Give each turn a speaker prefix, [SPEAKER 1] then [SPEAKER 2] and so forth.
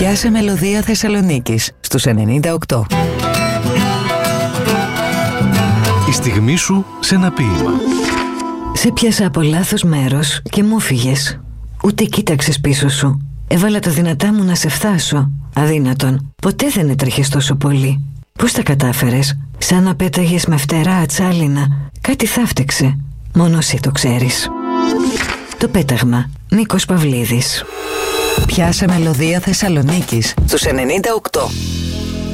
[SPEAKER 1] Πιάσε μελωδία Θεσσαλονίκης στους 98.
[SPEAKER 2] Η στιγμή σου σε ένα ποίημα.
[SPEAKER 3] Σε πιάσα από λάθος μέρος και μου φύγες. Ούτε κοίταξες πίσω σου. Έβαλα τα δυνατά μου να σε φτάσω. Αδύνατον. Ποτέ δεν έτρεχες τόσο πολύ. Πώς τα κατάφερες? Σαν να πέταγες με φτερά ατσάλινα. Κάτι θα φταίξε. Μόνο εσύ το ξέρεις. Το πέταγμα. Νίκος Παυλίδης.
[SPEAKER 1] Πιάσε μελωδία Θεσσαλονίκης στους 98.